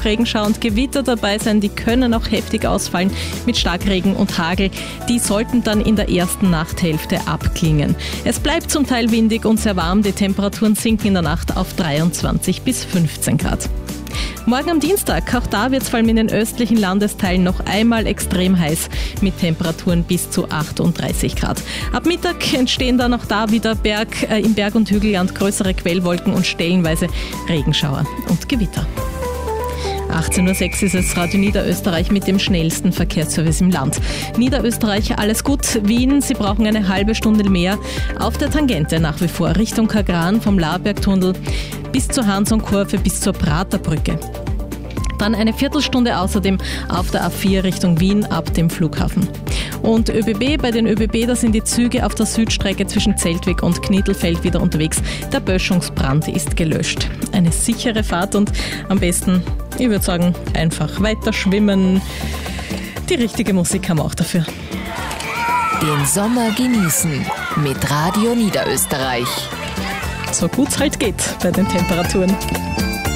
auch Regenschauer und Gewitter dabei sein. Die können auch heftig ausfallen mit Starkregen und Hagel. Die sollten dann in der ersten Nachthälfte abklingen. Es bleibt zum Teil windig und sehr warm. Die Temperaturen sinken in der Nacht auf 23 bis 15 Grad. Morgen am Dienstag, auch da wird es vor allem in den östlichen Landesteilen noch einmal extrem heiß mit Temperaturen bis zu 38 Grad. Ab Mittag entstehen dann auch da wieder im Berg- und Hügelland größere Quellwolken und stellenweise Regenschauer und Gewitter. 18.06 Uhr ist es Radio Niederösterreich mit dem schnellsten Verkehrsservice im Land. Niederösterreich, alles gut. Wien, Sie brauchen eine halbe Stunde mehr. Auf der Tangente nach wie vor Richtung Kagran vom Laarbergtunnel bis zur Hansonkurve bis zur Praterbrücke. Dann eine Viertelstunde außerdem auf der A4 Richtung Wien ab dem Flughafen. Und ÖBB, bei den ÖBB, da sind die Züge auf der Südstrecke zwischen Zeltweg und Knittelfeld wieder unterwegs. Der Böschungsbrand ist gelöscht. Eine sichere Fahrt und am besten, ich würde sagen, einfach weiter schwimmen. Die richtige Musik haben wir auch dafür. Den Sommer genießen mit Radio Niederösterreich. So gut es halt geht bei den Temperaturen.